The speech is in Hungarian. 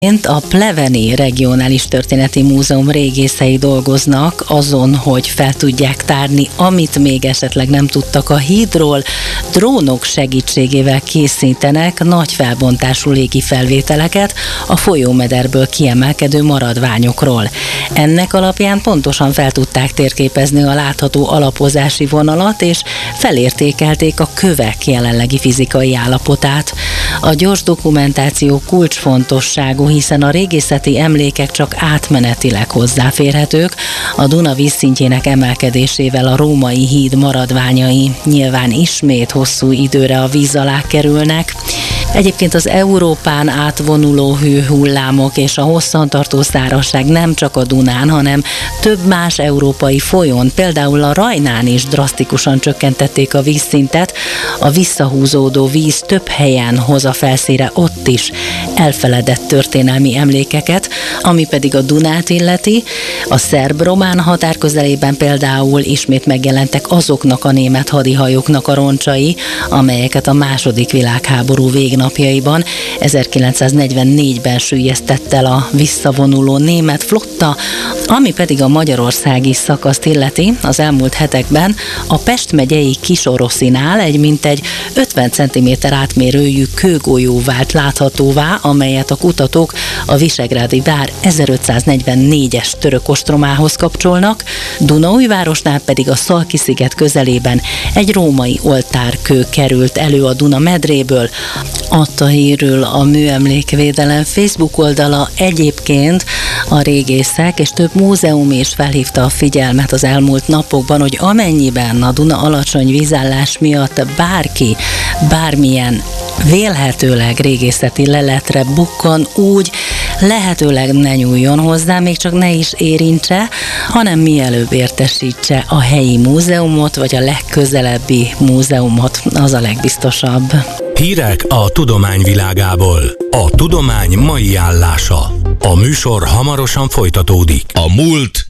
A Pleveni Regionális Történeti Múzeum régészei dolgoznak azon, hogy fel tudják tárni, amit még esetleg nem tudtak a hídról. Drónok segítségével készítenek nagy felbontású légi felvételeket a folyómederből kiemelkedő maradványokról. Ennek alapján pontosan fel tudták térképezni a látható alapozási vonalat, és felértékelték a kövek jelenlegi fizikai állapotát. A gyors dokumentáció kulcsfontosságú, hiszen a régészeti emlékek csak átmenetileg hozzáférhetők, a Duna vízszintjének emelkedésével a római híd maradványai nyilván ismét hosszú időre a víz alá kerülnek. Egyébként az Európán átvonuló hőhullámok és a hosszantartó szárazság nem csak a Dunán, hanem több más európai folyón, például a Rajnán is drasztikusan csökkentették a vízszintet, a visszahúzódó víz több helyen hoz a felszínre ott is elfeledett történelmi emlékeket, ami pedig a Dunát illeti. A szerb-román határ közelében például ismét megjelentek azoknak a német hadihajóknak a roncsai, amelyeket a II. Világháború végnapjaiban 1944-ben süllyesztett el a visszavonuló német flotta, ami pedig a magyarországi szakaszt illeti. Az elmúlt hetekben a Pest megyei Kisoroszinál egy mintegy 50 cm átmérőjű kőgolyó vált láthatóvá, amelyet a kutatók a Visegrádi vár 1544-es török ostromához kapcsolnak. Dunaújvárosnál pedig a Szalki-sziget közelében egy római oltárkő került elő a Duna medréből. Adta hírül a Műemlékvédelem Facebook oldala. Egyébként a régészek és több múzeum is felhívta a figyelmet az elmúlt napokban, hogy amennyiben a Duna alacsony vízállás miatt bárki bármilyen vélhetőleg régészeti leletre bukkan, úgy lehetőleg ne nyúljon hozzá, még csak ne is érintse, hanem mielőbb értesítse a helyi múzeumot, vagy a legközelebbi múzeumot, az a legbiztosabb. Hírek a tudomány világából. A tudomány mai állása. A műsor hamarosan folytatódik. A múlt